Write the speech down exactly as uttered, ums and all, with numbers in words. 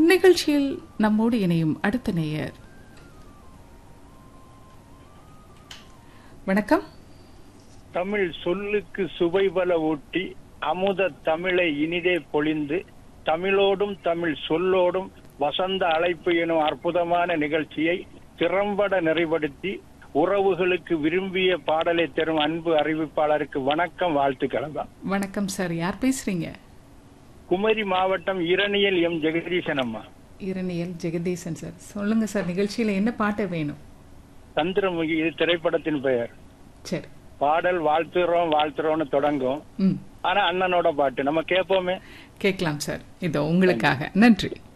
நிகழ்ச்சியில் நம்மோடு இணையும் அடுத்த நேயர். வணக்கம். தமிழ் சொல்லுக்கு சுவைபல ஊட்டி அமுத தமிழை இனிதே பொழிந்து தமிழோடும் தமிழ் சொல்லோடும் வசந்த அழைப்பு எனும் அற்புதமான நிகழ்ச்சியை திறம்பட நிறைப்படுத்தி உறவுகளுக்கு விரும்பிய பாடலை தரும் அன்பு அறிவிப்பாளருக்கு வணக்கம், வாழ்த்துக்கள். வணக்கம் சார், யார் பேசுறீங்க? குமரி மாவட்டம் இரணியல் எம் ஜெகதீசன் அம்மா. இரணியல் ஜெகதீசன் சார், சொல்லுங்க சார், நிகழ்ச்சியில என்ன பாட்டு வேணும்? சந்திரமுகி, இது திரைப்படத்தின் பெயர். சரி, பாடல் வாழ்த்துறோம் வாழ்த்துறோம்னு தொடங்கும். ஆனா அண்ணனோட பாட்டு நம்ம கேட்போமே. கேட்கலாம் சார், இதோ உங்களுக்காக. நன்றி.